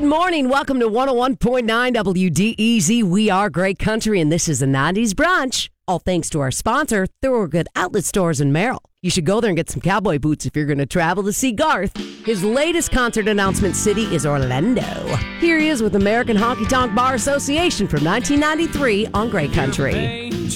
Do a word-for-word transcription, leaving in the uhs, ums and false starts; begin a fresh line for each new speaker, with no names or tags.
morning. Welcome to one oh one point nine W D E Z. We are Great Country, and this is the nineties Brunch. All thanks to our sponsor, Thorogood Outlet Stores in Merrill. You should go there and get some cowboy boots if you're going to travel to see Garth. His latest concert announcement city is Orlando. Here he is with American Honky Tonk Bar Association from nineteen ninety-three on Great Country.